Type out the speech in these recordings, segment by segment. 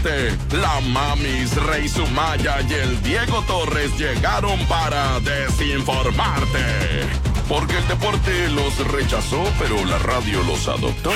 deporte. La Mamis, Rey Sumaya y el Diego Torres llegaron para desinformarte. Porque el deporte los rechazó, pero la radio los adoptó.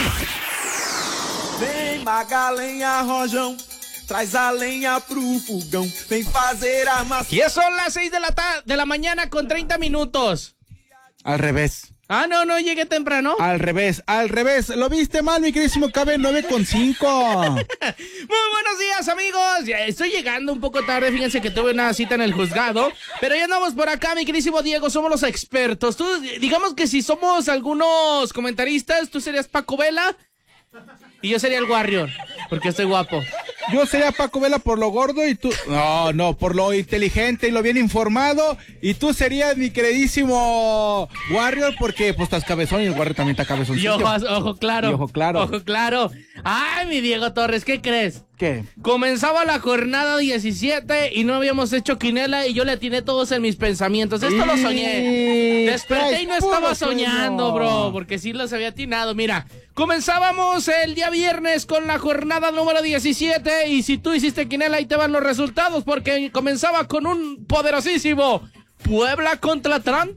Vem Magalenha Rojão, traz a lenha pro fogão, vem fazer armas. Y son las 6 de la mañana con 30 minutos. Al revés. Ah, no llegué temprano. Al revés. Lo viste mal, mi queridísimo Cabe, 9:5. Muy buenos días, amigos. Ya estoy llegando un poco tarde, fíjense que tuve una cita en el juzgado, pero ya andamos por acá, mi queridísimo Diego, somos los expertos. Tú, digamos que si somos algunos comentaristas, tú serías Paco Vela y yo sería el Warrior, porque estoy guapo. Yo sería Paco Vela por lo gordo y tú... No, por lo inteligente y lo bien informado. Y tú serías mi queridísimo Warrior porque pues estás cabezón y el Warrior también está cabezón. Y ojo claro. Ojo claro. Ay, mi Diego Torres, ¿qué crees? ¿Qué? Comenzaba la jornada 17 y no habíamos hecho quinela y yo le atiné todos en mis pensamientos. Esto lo soñé. Desperté y no estaba soñando, bro, porque sí los había atinado. Mira, comenzábamos el día viernes con la jornada número 17 y si tú hiciste quinela ahí te van los resultados porque comenzaba con un poderosísimo Puebla contra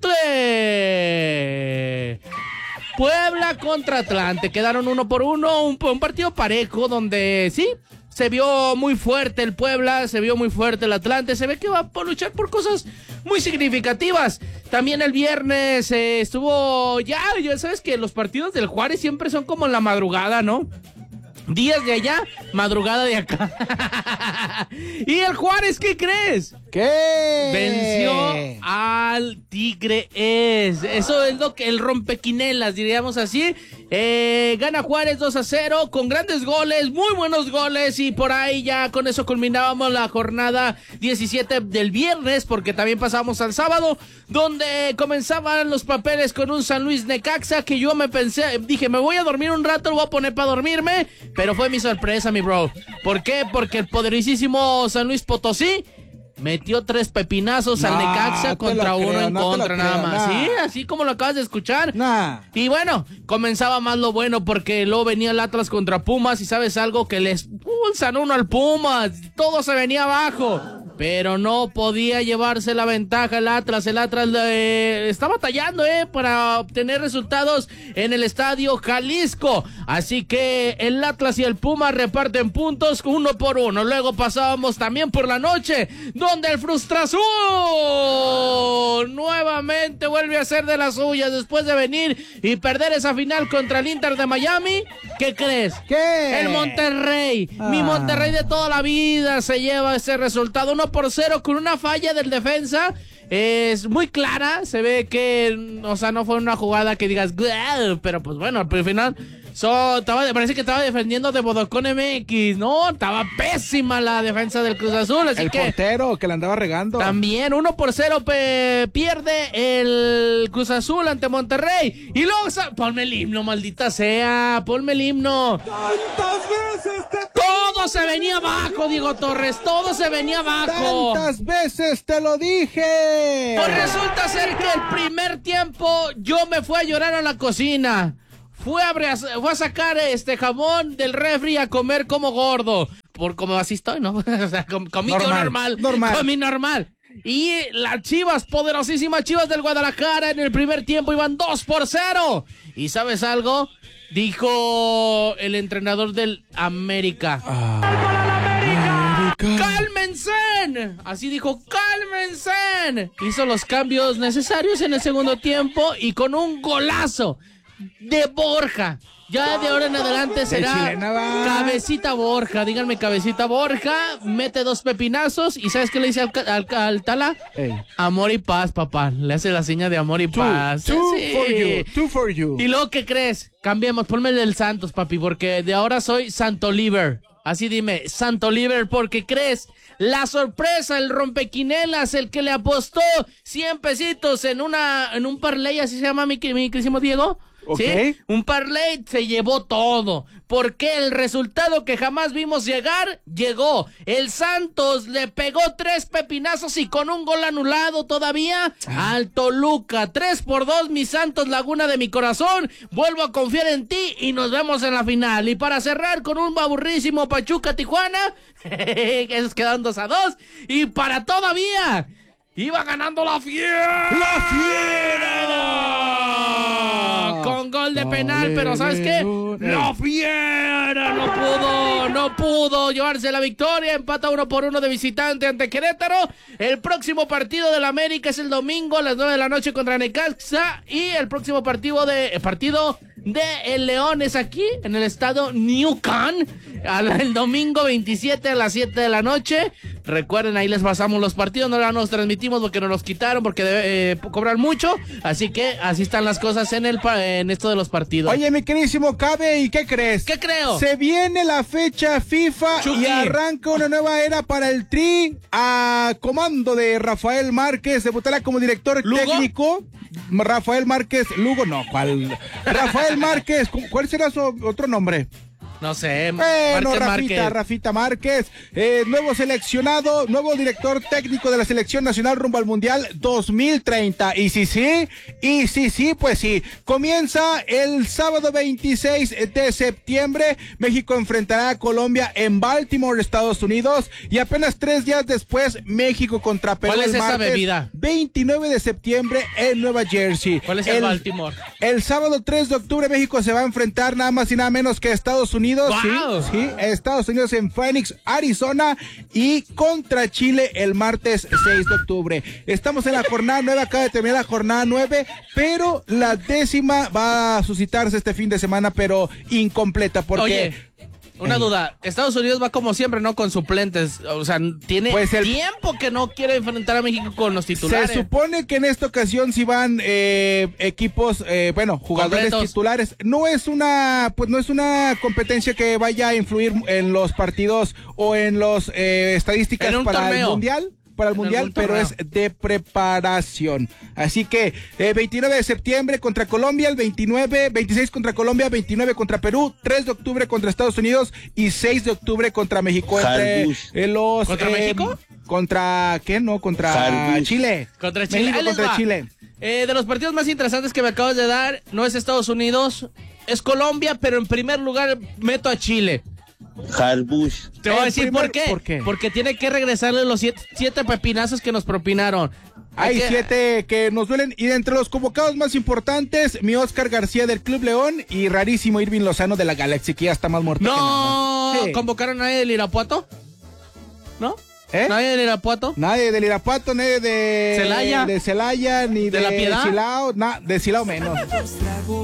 Atlante. Puebla contra Atlante, quedaron 1-1, un partido parejo donde sí, se vio muy fuerte el Puebla, se vio muy fuerte el Atlante, se ve que va a luchar por cosas muy significativas. También el viernes estuvo, ya sabes que los partidos del Juárez siempre son como en la madrugada, ¿no? Días de allá, madrugada de acá. ¿Y el Juárez qué crees? ¿Qué? Venció al Tigres. Eso es lo que el rompequinelas, diríamos así. Gana Juárez 2-0 con grandes goles, muy buenos goles. Y por ahí ya con eso culminábamos la jornada 17 del viernes, porque también pasamos al sábado, donde comenzaban los papeles con un San Luis Necaxa que yo dije, me voy a dormir un rato, lo voy a poner para dormirme. Pero fue mi sorpresa, mi bro. ¿Por qué? Porque el poderosísimo San Luis Potosí metió 3 pepinazos al Necaxa contra uno en contra nada más. Sí, así como lo acabas de escuchar. Y bueno, comenzaba más lo bueno porque luego venía el Atlas contra Pumas y ¿sabes algo? Que les pulsan uno al Pumas. Todo se venía abajo. Pero no podía llevarse la ventaja el Atlas. El Atlas está batallando para obtener resultados en el Estadio Jalisco. Así que el Atlas y el Puma reparten puntos 1-1. Luego pasábamos también por la noche, donde el Frustrazul nuevamente vuelve a ser de las suyas después de venir y perder esa final contra el Inter de Miami. ¿Qué crees? ¿Qué? El Monterrey. Mi Monterrey de toda la vida se lleva ese resultado 1-0 con una falla del defensa. Es muy clara, se ve que, o sea, no fue una jugada que digas, pero pues bueno, al final parece que estaba defendiendo de Vodocon MX, no, estaba pésima la defensa del Cruz Azul, así el portero que le andaba regando. También 1-0 pierde el Cruz Azul ante Monterrey, y luego, ponme el himno, maldita sea, ponme el himno. Tantas veces Todo se venía abajo, Diego Torres, todo se venía abajo. Tantas veces te lo dije. Pues resulta ser que el primer tiempo yo me fui a llorar a la cocina. Fue a sacar jamón del refri a comer como gordo. Por como así estoy, ¿no? O sea, comí normal. Comí normal. Y las Chivas, poderosísimas Chivas del Guadalajara, en el primer tiempo iban 2-0. ¿Y sabes algo? Dijo el entrenador del América. ¡Cálmense! Así dijo, ¡cálmense! Hizo los cambios necesarios en el segundo tiempo y con un golazo de Borja. Ya de ahora en adelante será Cabecita Borja. Díganme Cabecita Borja. Mete 2 pepinazos. ¿Y sabes qué le dice al Tala? Hey. Amor y paz, papá. Le hace la seña de amor y paz. Two for you. ¿Y luego qué crees? Cambiemos, ponme el del Santos, papi, porque de ahora soy Santoliver. Así dime, Santoliver, porque crees, la sorpresa, el rompequinelas, el que le apostó 100 pesitos en un parlay, así se llama mi queridísimo Diego. ¿sí? Un parlay se llevó todo, porque el resultado que jamás vimos llegar, llegó. El Santos le pegó 3 pepinazos y con un gol anulado todavía al Toluca. 3-2, mi Santos Laguna de mi corazón. Vuelvo a confiar en ti y nos vemos en la final. Y para cerrar con un aburrísimo Pachuca Tijuana, esos quedan 2-2. Y para todavía, iba ganando la Fiera. ¡La Fiera! Con gol de penal, pero ¿sabes qué? La Fiera no pudo llevarse la victoria. Empata 1-1 de visitante ante Querétaro. El próximo partido del América es el domingo a las 9 de la noche contra Necaxa. Y el próximo partido de el León es aquí, en el estado New Can, el domingo 27 a las 7 de la noche. Recuerden, ahí les pasamos los partidos, no los transmitimos porque nos los quitaron, porque cobran mucho, así que así están las cosas en esto de los partidos. Oye, mi queridísimo Cabe, ¿y qué crees? ¿Qué creo? Se viene la fecha FIFA Chucky. y arranca una nueva era para el Tri, a comando de Rafael Márquez, debutará como director técnico. Rafael Márquez, Lugo, no, ¿cuál? Rafael Márquez, ¿cuál será su otro nombre? No sé, bueno, Márquez. Rafita Márquez, nuevo seleccionado, nuevo director técnico de la selección nacional rumbo al Mundial 2030. Y sí, pues sí. Comienza el sábado 26 de septiembre. México enfrentará a Colombia en Baltimore, Estados Unidos. Y apenas 3 días después, México contra Perú. ¿Cuál es esa martes, bebida? 29 de septiembre en Nueva Jersey. ¿Cuál es el Baltimore? El sábado 3 de octubre, México se va a enfrentar nada más y nada menos que a Estados Unidos. Wow. Sí, Estados Unidos en Phoenix, Arizona, y contra Chile el martes 6 de octubre. Estamos en la jornada 9, acaba de terminar la jornada 9, pero la 10ª va a suscitarse este fin de semana, pero incompleta, porque... Oye, una duda, Estados Unidos va como siempre, ¿no? Con suplentes, o sea, tiene tiempo que no quiere enfrentar a México con los titulares. Se supone que en esta ocasión sí van equipos, jugadores completos, titulares. No es una competencia que vaya a influir en los partidos o en los estadísticas para el Mundial. Para el Mundial, pero es de preparación. Así que 29 de septiembre contra Colombia, el 26 contra Colombia, 29 contra Perú, 3 de octubre contra Estados Unidos y 6 de octubre contra México. ¿Contra México? ¿Contra qué? No, contra Chile. Contra Chile. México contra Chile. De los partidos más interesantes que me acabas de dar, no es Estados Unidos, es Colombia, pero en primer lugar meto a Chile. Harbush. Te voy a decir por qué. Porque tiene que regresarle los 7 pepinazos que nos propinaron. Hay 7 que nos duelen. Y de entre los convocados más importantes, mi Oscar García del Club León y rarísimo Irving Lozano de la Galaxy, que ya está más muerto que nada. Sí. ¿Convocaron a nadie del Irapuato? ¿No? ¿Nadie del Irapuato? Nadie del Irapuato, nadie de Celaya. De Celaya, ni de La Piedad. Silao, de Silao menos.